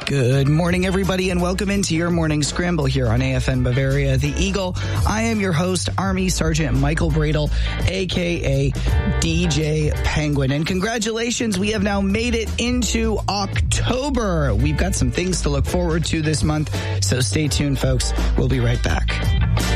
Good morning, everybody, and welcome into your morning scramble here on AFN Bavaria, The Eagle. I am your host, Army Sergeant Michael Bradle, a.k.a. DJ Penguin. And congratulations, we have now made it into October. We've got some things to look forward to this month, so stay tuned, folks. We'll be right back.